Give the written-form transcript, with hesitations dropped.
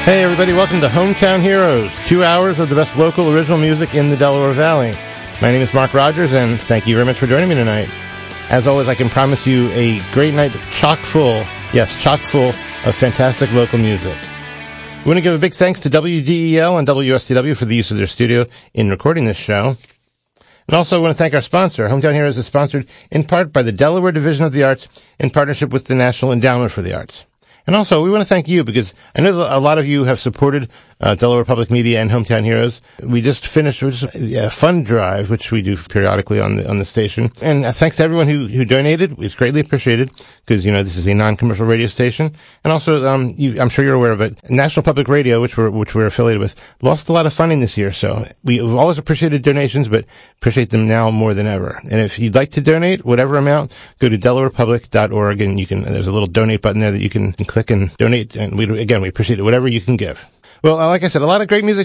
Hey everybody, welcome to Hometown Heroes, 2 hours of the best local original music in the Delaware Valley. My name is Mark Rogers, and thank you very much for joining me tonight. As always, I can promise you a great night chock full of fantastic local music. We want to give a big thanks to WDEL and WSTW for the use of their studio in recording this show. And also I want to thank our sponsor. Hometown Heroes is sponsored in part by the Delaware Division of the Arts in partnership with the National Endowment for the Arts. And also, we want to thank you because I know that a lot of you have supported Delaware Public Media and Hometown Heroes. We just finished a fund drive, which we do periodically on the station. And thanks to everyone who donated. It's greatly appreciated because, you know, this is a non-commercial radio station. And also, I'm sure you're aware of it. National Public Radio, which we're affiliated with, lost a lot of funding this year. So we've always appreciated donations, but appreciate them now more than ever. And if you'd like to donate, whatever amount, go to delawarepublic.org and there's a little donate button there that you can click and donate. And we appreciate it, whatever you can give. Well, like I said, a lot of great music